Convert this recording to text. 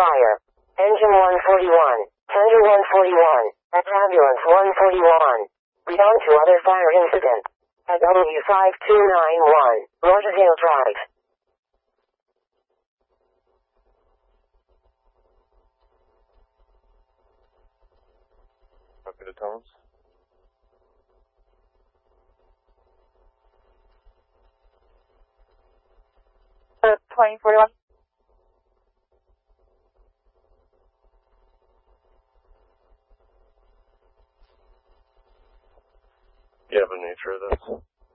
fire. Engine 141. Tender 141. At ambulance 141. Read on to other fire incident. At W5291. Rosedale Drive. Copy the tones. Uh, 2041. You have the nature of this?